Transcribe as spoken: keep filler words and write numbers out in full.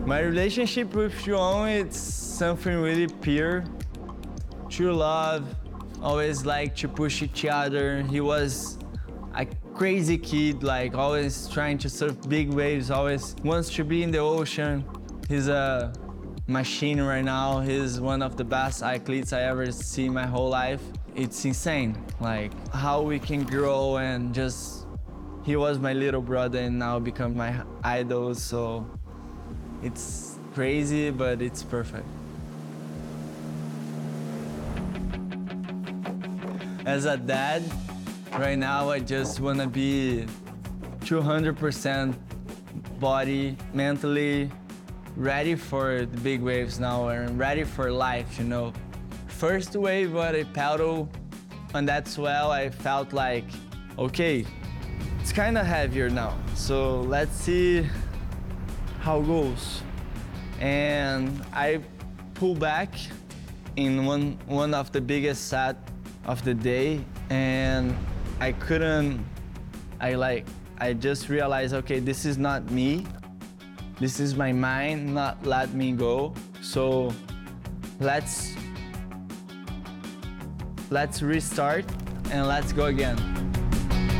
My relationship with João, it's something really pure. True love, always like to push each other. He was a crazy kid, like always trying to surf big waves, always wants to be in the ocean. He's a machine right now. He's one of the best athletes I ever see in my whole life. It's insane, like how we can grow and just, he was my little brother and now become my idol, so it's crazy, but it's perfect. As a dad, right now I just wanna be two hundred percent body, mentally ready for the big waves now and ready for life, you know. First wave when I paddle on that swell, I felt like, okay, it's kinda heavier now, so let's see how it goes. And I pull back in one, one of the biggest set of the day, and I couldn't, I like, I just realized, okay, this is not me. This is my mind not let me go. So let's, let's restart and let's go again.